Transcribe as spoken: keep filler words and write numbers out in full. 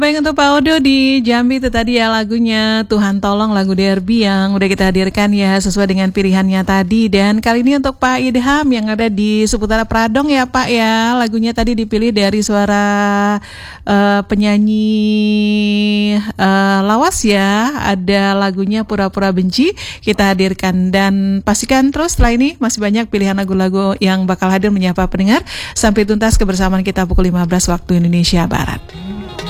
Baik, untuk Pak Odo di Jambi itu tadi ya lagunya Tuhan Tolong, lagu Derby yang udah kita hadirkan ya sesuai dengan pilihannya tadi. Dan kali ini untuk Pak Idham yang ada di Seputara Pradong ya Pak ya, lagunya tadi dipilih dari suara uh, penyanyi uh, lawas ya. Ada lagunya Pura-Pura Benci kita hadirkan, dan pastikan terus setelah ini masih banyak pilihan lagu-lagu yang bakal hadir menyapa pendengar sampai tuntas kebersamaan kita pukul lima belas waktu Indonesia Barat.